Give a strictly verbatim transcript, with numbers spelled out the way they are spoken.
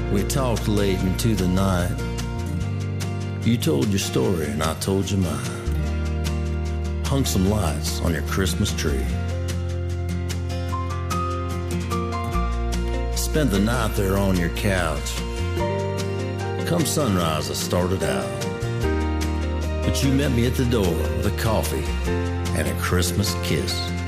We talked late into the night. You told your story and I told you mine. Hung some lights on your Christmas tree. Spent the night there on your couch. Come sunrise I started out, but you met me at the door with a coffee and a Christmas kiss.